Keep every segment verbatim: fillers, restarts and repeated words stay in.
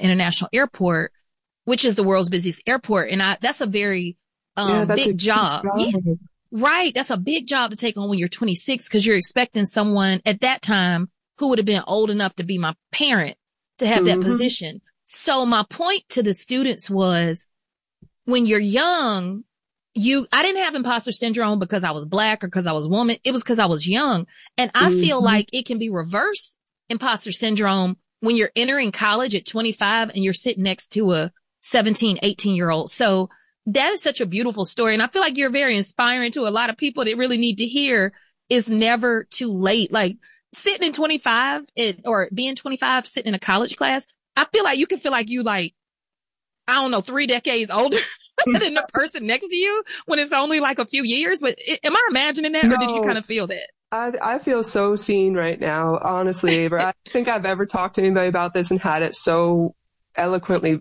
International Airport, which is the world's busiest airport. And I, that's a very, um, Yeah, that's a big job. job. Yeah, right. That's a big job to take on when you're twenty-six, because you're expecting someone at that time who would have been old enough to be my parent to have that Mm-hmm. position. So my point to the students was, when you're young, you, I didn't have imposter syndrome because I was black or because I was a woman. It was because I was young. And I Mm-hmm. feel like it can be reverse imposter syndrome when you're entering college at twenty-five and you're sitting next to a seventeen, eighteen year old. So that is such a beautiful story. And I feel like you're very inspiring to a lot of people that really need to hear it's never too late. Like sitting in twenty-five it, or being twenty-five, sitting in a college class, I feel like you can feel like you like, I don't know, three decades older than the person next to you when it's only like a few years. But it, am I imagining that, No, or did you kind of feel that? I, I feel so seen right now, honestly, Ava. I don't think I've ever talked to anybody about this and had it so eloquently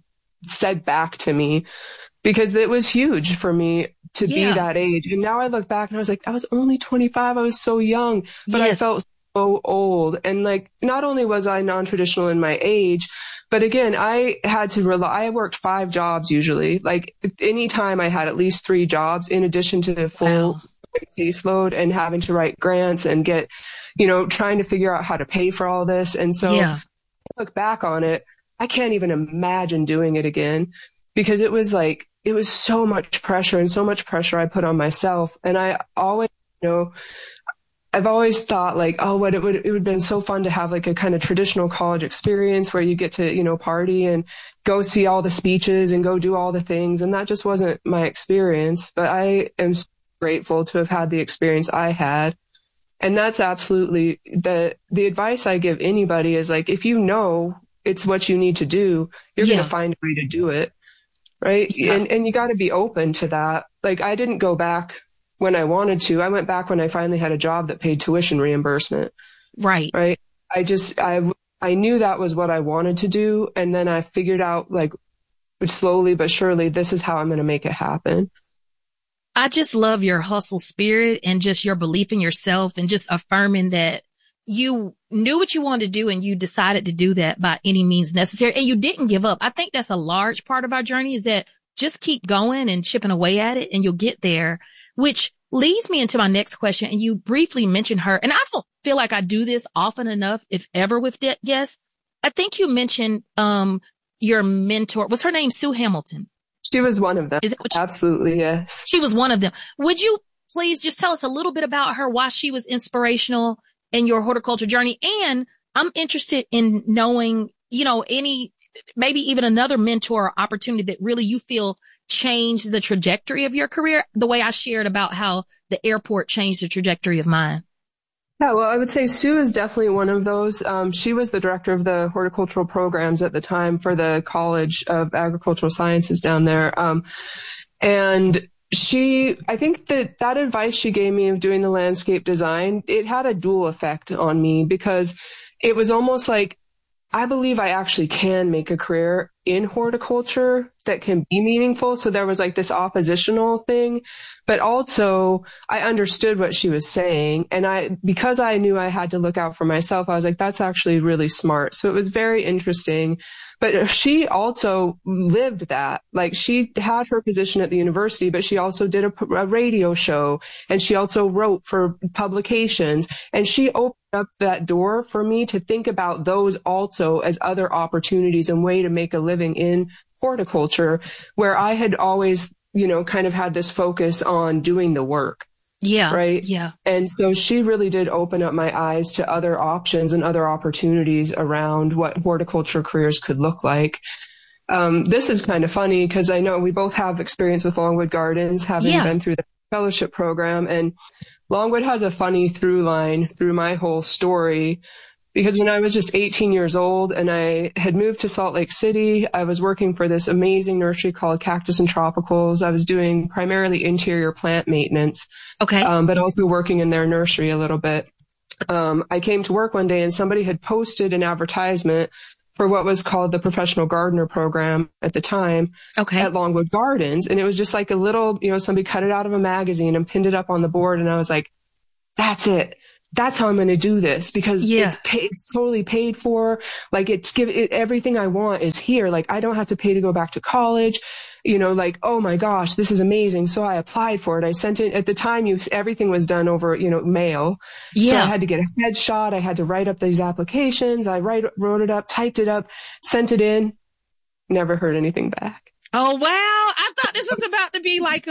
said back to me, because it was huge for me to Yeah. be that age. And now I look back and I was like, I was only twenty-five. I was so young, but I Yes. felt so old. And like, not only was I non-traditional in my age, but again, I had to rely, I worked five jobs usually. Like anytime I had at least three jobs in addition to the full Wow. caseload and having to write grants and get, you know, trying to figure out how to pay for all this. And so Yeah. I look back on it, I can't even imagine doing it again, because it was like, it was so much pressure and so much pressure I put on myself. And I always, you know, I've always thought like, oh, what it would, it would have been so fun to have like a kind of traditional college experience where you get to, you know, party and go see all the speeches and go do all the things. And that just wasn't my experience, but I am so grateful to have had the experience I had. And that's absolutely the, the advice I give anybody is like, if you know it's what you need to do, you're Yeah. going to find a way to do it. Right. Yeah. And, and you got to be open to that. Like I didn't go back when I wanted to. I went back when I finally had a job that paid tuition reimbursement. Right. Right. I just, I, I knew that was what I wanted to do. And then I figured out like slowly but surely, this is how I'm going to make it happen. I just love your hustle spirit and just your belief in yourself and just affirming that you knew what you wanted to do and you decided to do that by any means necessary. And you didn't give up. I think that's a large part of our journey, is that just keep going and chipping away at it and you'll get there, which leads me into my next question. And you briefly mentioned her, and I don't feel like I do this often enough, if ever, with guests. I think you mentioned, um, your mentor. Was her name Sue Hamilton? She was one of them. Is it what you- Absolutely. Yes. She was one of them. Would you please just tell us a little bit about her, why she was inspirational in your horticulture journey? And I'm interested in knowing, you know, any, maybe even another mentor or opportunity that really you feel changed the trajectory of your career, the way I shared about how the airport changed the trajectory of mine. Yeah, well, I would say Sue is definitely one of those. Um, she was the director of the horticultural programs at the time for the College of Agricultural Sciences down there. Um, and she, I think that that advice she gave me of doing the landscape design, it had a dual effect on me, because it was almost like, I believe I actually can make a career in horticulture that can be meaningful. So there was like this oppositional thing, but also I understood what she was saying. And I, because I knew I had to look out for myself, I was like, that's actually really smart. So it was very interesting. But she also lived that. Like she had her position at the university, but she also did a, a radio show, and she also wrote for publications, and she opened up that door for me to think about those also as other opportunities and way to make a living in horticulture, where I had always, you know, kind of had this focus on doing the work. Yeah. Right. Yeah. And so she really did open up my eyes to other options and other opportunities around what horticulture careers could look like. Um, this is kind of funny because I know we both have experience with Longwood Gardens, having Yeah. been through the fellowship program. And Longwood has a funny through line through my whole story, because when I was just eighteen years old and I had moved to Salt Lake City, I was working for this amazing nursery called Cactus and Tropicals. I was doing primarily interior plant maintenance, Okay. um, but also working in their nursery a little bit. Um, I came to work one day and somebody had posted an advertisement for what was called the Professional Gardener Program at the time Okay. at Longwood Gardens. And it was just like a little, you know, somebody cut it out of a magazine and pinned it up on the board. And I was like, that's it. that's how I'm going to do this because Yeah. it's paid, it's totally paid for. Like it's give it, everything I want is here. Like I don't have to pay to go back to college, you know, like, oh my gosh, this is amazing. So I applied for it. I sent it at the time. You, everything was done over, you know, mail. Yeah. So I had to get a headshot. I had to write up these applications. I write, wrote it up, typed it up, sent it in. Never heard anything back. Oh, wow. I thought this was about to be like a,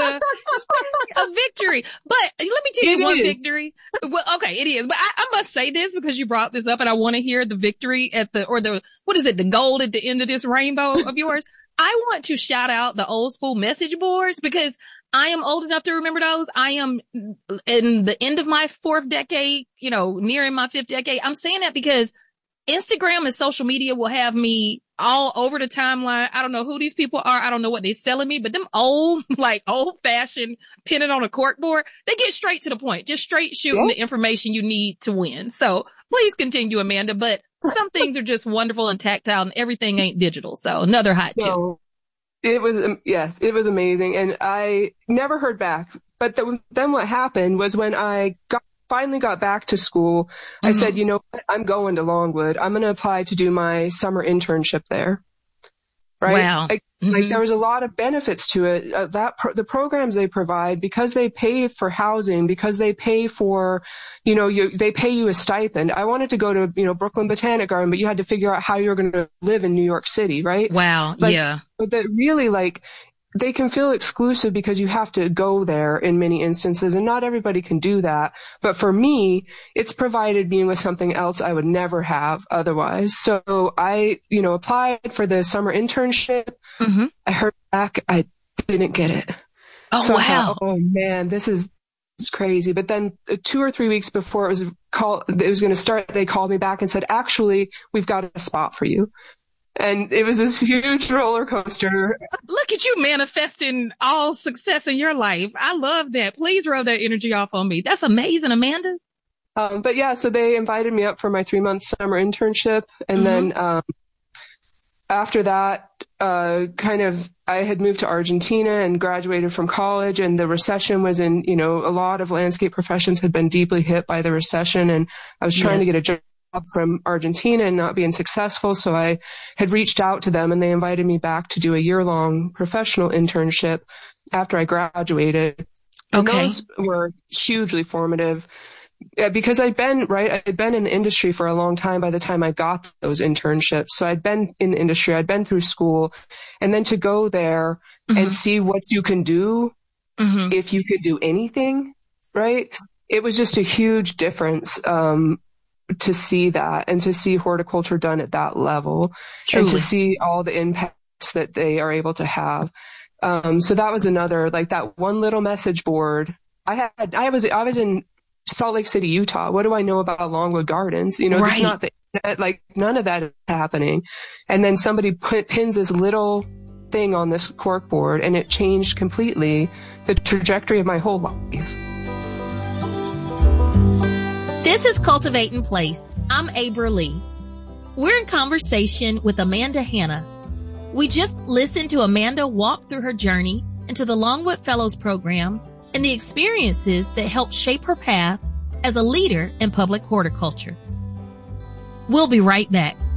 a victory, but let me tell you It one is. victory. Well, okay, it is, but I, I must say this because you brought this up and I want to hear the victory at the, or the, what is it? The gold at the end of this rainbow of yours. I want to shout out the old school message boards because I am old enough to remember those. I am in the end of my fourth decade, you know, nearing my fifth decade. I'm saying that because Instagram and social media will have me all over the timeline. I don't know who these people are. I don't know what they're selling me, but them old, like old fashioned pin it on a cork board, they get straight to the point, just straight shooting Yep. the information you need to win. So please continue, Amanda, but some things are just wonderful and tactile and everything ain't digital. So another hot tip. No, it was, um, yes, it was amazing. And I never heard back. But the, then what happened was when I got, finally got back to school, I Mhm. said, you know what? I'm going to Longwood. I'm going to apply to do my summer internship there. Right. Wow. Like, like Mhm. there was a lot of benefits to it. Uh, that pro- the programs they provide, because they pay for housing, because they pay for, you know, you, they pay you a stipend. I wanted to go to, you know, Brooklyn Botanic Garden, but you had to figure out how you're going to live in New York City. Right. Wow. Like, yeah. But that really, like, they can feel exclusive because you have to go there in many instances, and not everybody can do that. But for me, it's provided me with something else I would never have otherwise. So I, you know, applied for the summer internship. Mm-hmm. I heard back. I didn't get it. Oh, so I wow. thought, oh man, this is, it's crazy. But then uh, two or three weeks before it was call, it was going to start, they called me back and said, actually, we've got a spot for you. And it was this huge roller coaster. Look at you manifesting all success in your life. I love that. Please rub that energy off on me. That's amazing, Amanda. Um, but yeah, so they invited me up for my three month summer internship. And Mhm. then, um, after that, uh, kind of, I had moved to Argentina and graduated from college, and the recession was in, you know, a lot of landscape professions had been deeply hit by the recession, and I was trying Yes. to get a job from Argentina and not being successful. So I had reached out to them and they invited me back to do a year long professional internship after I graduated. And Okay. those were hugely formative uh, because I'd been, right, I'd been in the industry for a long time by the time I got those internships. So I'd been in the industry, I'd been through school, and then to go there Mhm. and see what you can do Mm-hmm. if you could do anything, right? It was just a huge difference. Um, to see that and to see horticulture done at that level Truly. and to see all the impacts that they are able to have. Um, so that was another, like that one little message board. I had, I was, I was in Salt Lake City, Utah. What do I know about Longwood Gardens? You know, Right. it's not the internet, like none of that is happening. And then somebody put, pins this little thing on this cork board and it changed completely the trajectory of my whole life. This is Cultivate in Place. I'm Abra Lee. We're in conversation with Amanda Hanna. We just listened to Amanda walk through her journey into the Longwood Fellows Program and the experiences that helped shape her path as a leader in public horticulture. We'll be right back.